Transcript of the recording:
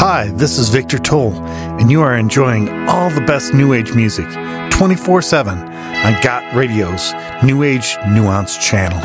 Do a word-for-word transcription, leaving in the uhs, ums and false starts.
Hi, this is Victor Toll, and you are enjoying all the best New Age music twenty-four seven on Got Radio's New Age Nuance channel.